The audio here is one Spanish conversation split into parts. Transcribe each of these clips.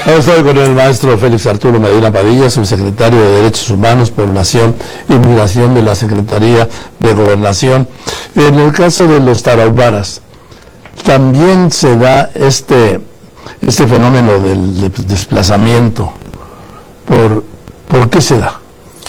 Ahora estoy con el maestro Félix Arturo Medina Padilla, subsecretario de Derechos Humanos, Población y Migración de la Secretaría de Gobernación. En el caso de los tarahumaras, también se da este fenómeno del desplazamiento. ¿Por qué se da?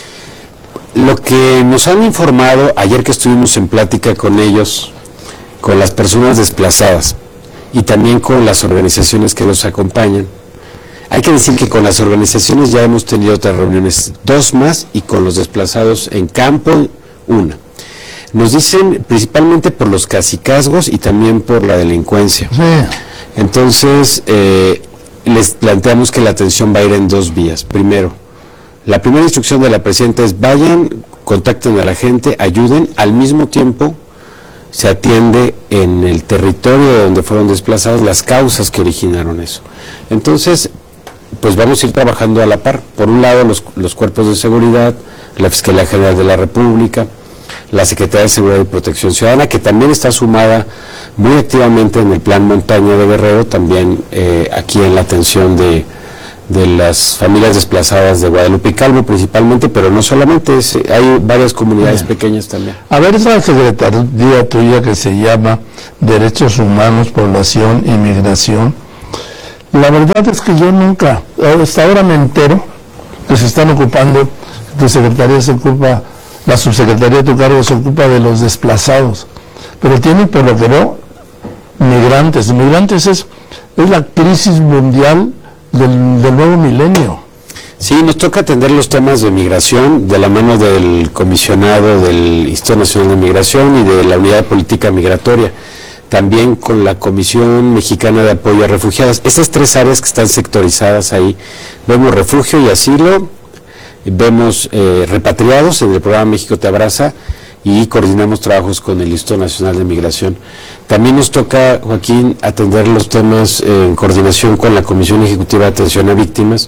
Lo que nos han informado ayer que estuvimos en plática con ellos, con las personas desplazadas y también con las organizaciones que los acompañan, hay que decir que con las organizaciones ya hemos tenido otras reuniones, 2 más, y con los desplazados en campo, 1. Nos dicen principalmente por los cacicazgos y también por la delincuencia. Sí. Entonces, les planteamos que la atención va a ir en 2 vías. Primero, la primera instrucción de la presidenta es: vayan, contacten a la gente, ayuden, al mismo tiempo se atiende en el territorio donde fueron desplazados las causas que originaron eso. Entonces, pues vamos a ir trabajando a la par. Por un lado, los cuerpos de seguridad, la Fiscalía General de la República, la Secretaría de Seguridad y Protección Ciudadana, que también está sumada muy activamente en el Plan Montaña de Guerrero, también aquí en la atención de las familias desplazadas de Guadalupe y Calvo principalmente, pero no solamente, hay varias comunidades pequeñas también. A ver, esa secretaría tuya que se llama Derechos Humanos, Población y Migración, la verdad es que yo nunca, hasta ahora me entero que se están ocupando, tu secretaría se ocupa, la subsecretaría de tu cargo se ocupa de los desplazados, pero tienen, por lo que veo, migrantes. Migrantes es la crisis mundial del nuevo milenio. Sí, nos toca atender los temas de migración de la mano del comisionado del Instituto Nacional de Migración y de la Unidad de Política Migratoria, también con la Comisión Mexicana de Apoyo a Refugiados. Estas 3 áreas que están sectorizadas ahí, vemos refugio y asilo, vemos repatriados en el programa México Te Abraza, y coordinamos trabajos con el Instituto Nacional de Migración. También nos toca, Joaquín, atender los temas en coordinación con la Comisión Ejecutiva de Atención a Víctimas,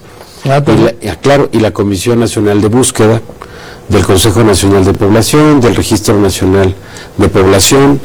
y la Comisión Nacional de Búsqueda, del Consejo Nacional de Población, del Registro Nacional de Población,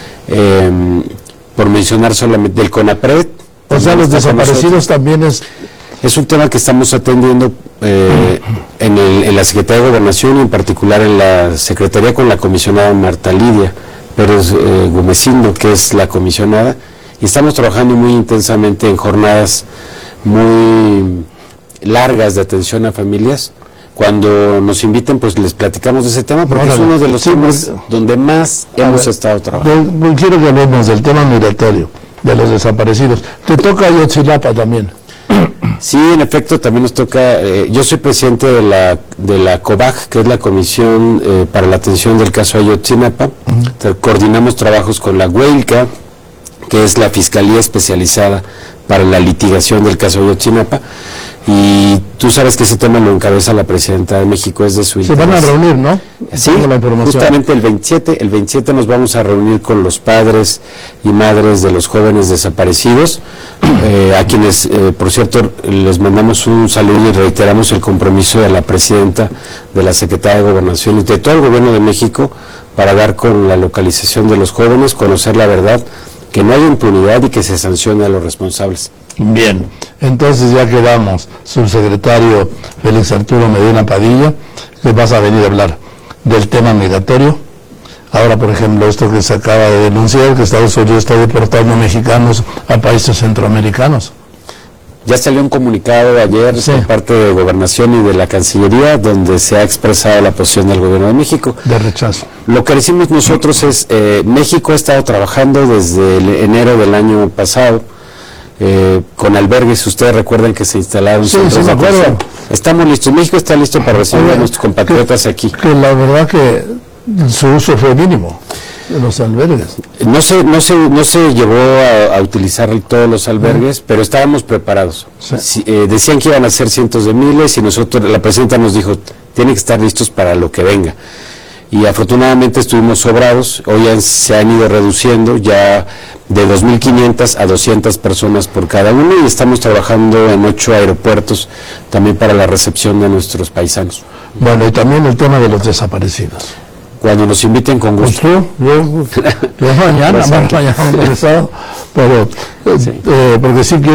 por mencionar solamente del CONAPRED. O sea, los desaparecidos también es un tema que estamos atendiendo en la Secretaría de Gobernación y en particular en la Secretaría con la comisionada Marta Lidia Pérez Gómezino, que es la comisionada, y estamos trabajando muy intensamente en jornadas muy largas de atención a familias. Cuando nos inviten, pues les platicamos de ese tema, porque es uno de los temas donde más hemos estado trabajando. Quiero que hablemos del tema migratorio, de los desaparecidos. Te toca Ayotzinapa también. Sí, en efecto, también nos toca. Yo soy presidente de la COBAG, que es la Comisión para la Atención del Caso Ayotzinapa. Coordinamos trabajos con la Huelca, que es la Fiscalía Especializada para la Litigación del Caso Ayotzinapa. Y tú sabes que ese tema lo encabeza la presidenta de México, es de su interés. Se van a reunir, ¿no? Sí, justamente el 27 nos vamos a reunir con los padres y madres de los jóvenes desaparecidos, a quienes, por cierto, les mandamos un saludo y reiteramos el compromiso de la presidenta, de la Secretaría de Gobernación y de todo el gobierno de México para dar con la localización de los jóvenes, conocer la verdad, que no haya impunidad y que se sancione a los responsables. Bien, entonces ya quedamos, subsecretario Félix Arturo Medina Padilla, que vas a venir a hablar del tema migratorio. Ahora, por ejemplo, esto que se acaba de denunciar, que Estados Unidos está deportando mexicanos a países centroamericanos. Ya salió un comunicado ayer por parte de Gobernación y de la Cancillería, donde se ha expresado la posición del Gobierno de México. De rechazo. Lo que decimos nosotros es, México ha estado trabajando desde enero del año pasado, con albergues. Ustedes recuerdan que se instalaron. Sí, me acuerdo. Estamos listos. México está listo para recibir a nuestros compatriotas aquí. Que la verdad que su uso fue mínimo de los albergues. No se llevó a utilizar todos los albergues, pero estábamos preparados. Sí. Decían que iban a ser cientos de miles y nosotros, la presidenta nos dijo, tienen que estar listos para lo que venga. Y afortunadamente estuvimos sobrados. Hoy se han ido reduciendo ya de 2.500 a 200 personas por cada uno, y estamos trabajando en 8 aeropuertos también para la recepción de nuestros paisanos. Bueno, y también el tema de los desaparecidos. Cuando nos inviten, con gusto. Yo mañana, más mañana regresado, pero sí. Porque sí quiero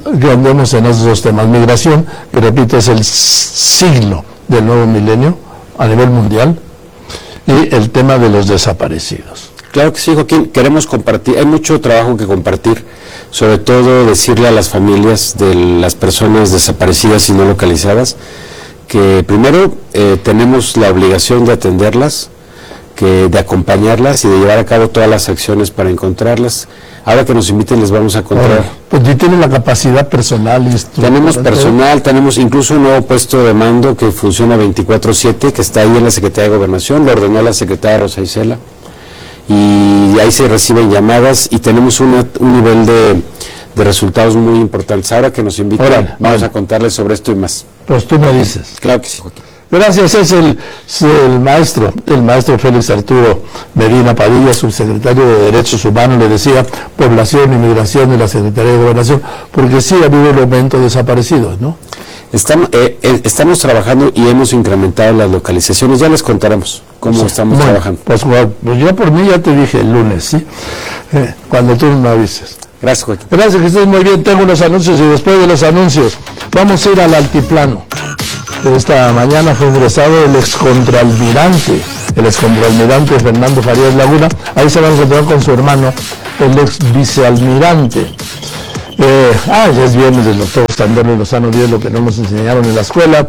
que andemos en esos dos temas. Migración, que repito, es el siglo del nuevo milenio a nivel mundial, y el tema de los desaparecidos. Claro que sí, Joaquín, queremos compartir, hay mucho trabajo que compartir, sobre todo decirle a las familias de las personas desaparecidas y no localizadas, que primero tenemos la obligación de atenderlas, de acompañarlas y de llevar a cabo todas las acciones para encontrarlas. Ahora que nos inviten les vamos a contar. Ahora, pues ya tienen la capacidad personal. Tenemos personal, tenemos incluso un nuevo puesto de mando que funciona 24/7, que está ahí en la Secretaría de Gobernación, lo ordenó la secretaria Rosa Isela, y ahí se reciben llamadas y tenemos un nivel de resultados muy importantes. Ahora que nos invitan, vamos a contarles sobre esto y más. Pues tú me dices. Claro que sí, Joaquín. Gracias, es el maestro Félix Arturo Medina Padilla, subsecretario de Derechos Humanos, le decía, Población y Migración de la Secretaría de Gobernación, porque sí ha habido un aumento de desaparecidos, ¿no? Estamos trabajando y hemos incrementado las localizaciones, ya les contaremos cómo estamos trabajando. Pues yo por mí ya te dije el lunes, ¿sí? Cuando tú me avises. Gracias, Joaquín. Gracias, que estés muy bien. Tengo unos anuncios y después de los anuncios vamos a ir al altiplano. Esta mañana fue ingresado el excontralmirante Fernando Farías Laguna. Ahí se va a encontrar con su hermano, el ex vicealmirante. Ya es viernes del doctor Sandro Lozano Díaz, lo que no nos enseñaron en la escuela.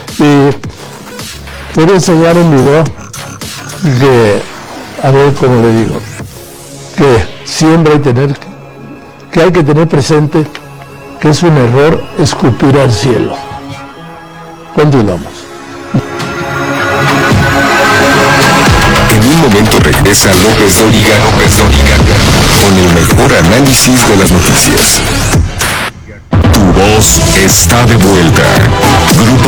Y quiero enseñar un video que, a ver cómo le digo, que siempre hay que tener presente que es un error escupir al cielo. Continuamos. En un momento regresa López Dóriga con el mejor análisis de las noticias. Tu voz está de vuelta. Grupo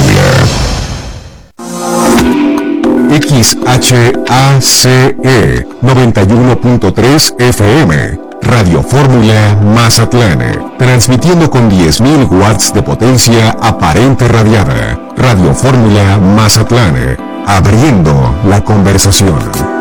Fórmula. XHACE 91.3 FM. Radio Fórmula Mazatlán, transmitiendo con 10.000 watts de potencia aparente radiada. Radio Fórmula Mazatlán, abriendo la conversación.